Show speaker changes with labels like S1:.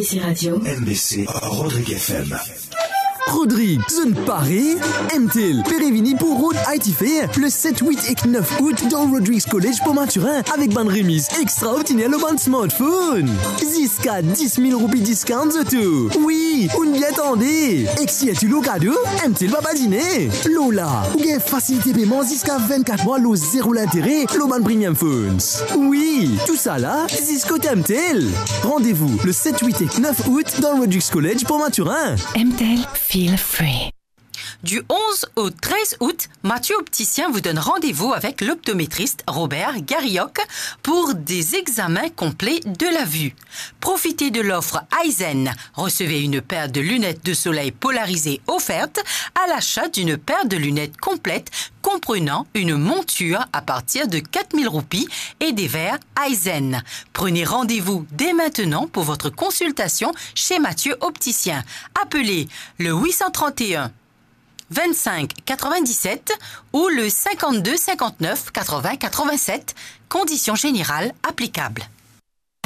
S1: MBC Radio.
S2: MBC Rodrigue FM.
S3: Rodrigue, zone Paris, MTL, Pérévini pour route IT Fair, le 7, 8 et 9 août dans Rodrigues College pour Maturin avec ban remise extraordinaire au ban smartphone. Jusqu'à 10 000 roupies discount de tout. Oui, on y attendait. Et si tu le cadeau, MTL va pas dîner. Lola, ou bien facilité paiement jusqu'à 24 mois, le zéro l'intérêt, le ban premium phones. Oui, tout ça là, jusqu'au MTL. Rendez-vous le 7, 8 et 9 août dans Rodrigues College pour Maturin.
S1: MTL. Feel free.
S4: Du 11 au 13 août, Mathieu Opticien vous donne rendez-vous avec l'optométriste Robert Garioc pour des examens complets de la vue. Profitez de l'offre Eisen. Recevez une paire de lunettes de soleil polarisées offerte à l'achat d'une paire de lunettes complètes comprenant une monture à partir de 4 000 roupies et des verres Eisen. Prenez rendez-vous dès maintenant pour votre consultation chez Mathieu Opticien. Appelez le 831 25 97 ou le 52 59 80 87. Conditions générales applicables.